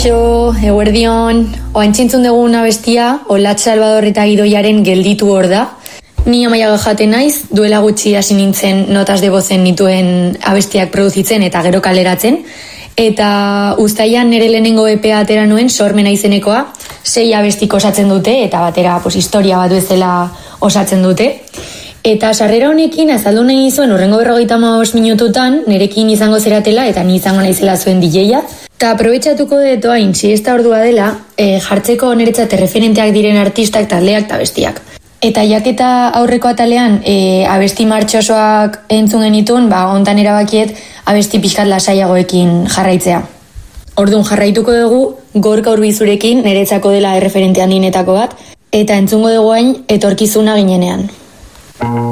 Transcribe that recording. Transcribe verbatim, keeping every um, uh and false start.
Kaixo, eguerdion, oantzintzun dugun abestia, Olatz Salvador eta Gidoiaren Gelditu hor da. Ni Amaia jaten naiz, duela gutxi hasi nintzen notas de bozen nituen abestiak produzitzen eta gero kaleratzen. Eta uztailan nire lehenengo E P A atera nuen, Sormena izenekoa, sei abestik osatzen dute eta batera pues, historia bat bezala osatzen dute. Eta sarrera honekin azaldu nahi zuen urrengo berrogeita hamabost minututan nirekin izango zeratela eta ni izango naizela zuen D J-a. Eta aprobetxatuko dut oain, siesta ordua dela, e, jartzeko niretzat referenteak diren artistak, taldeak eta abestiak. Eta jaketa aurreko atalean e, abesti martxosoak entzun genitun, ba, ontan erabakiet abesti pixkat lasaiagoekin jarraitzea. Orduan jarraituko dugu, Gorka Urbizurekin niretzako dela erreferente handinetako bat, eta entzungo dugu hain etorkizuna ginenean.